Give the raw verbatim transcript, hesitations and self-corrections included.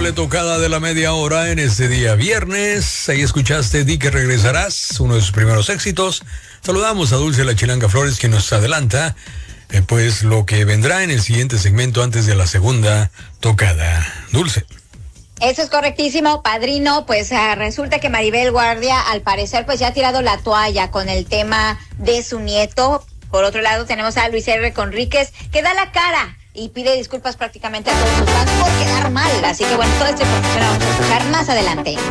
doble tocada de la media hora en este día viernes. Ahí escuchaste Di que regresarás, uno de sus primeros éxitos. Saludamos a Dulce La Chilanga Flores, que nos adelanta eh, pues lo que vendrá en el siguiente segmento antes de la segunda tocada. Dulce. Eso es correctísimo, padrino. Pues uh, resulta que Maribel Guardia, al parecer, pues ya ha tirado la toalla con el tema de su nieto. Por otro lado, tenemos a Luis R. Conríquez, que da la cara y pide disculpas prácticamente a todos sus fans por quedar mal. Así que bueno, toda esta información la vamos a escuchar más adelante.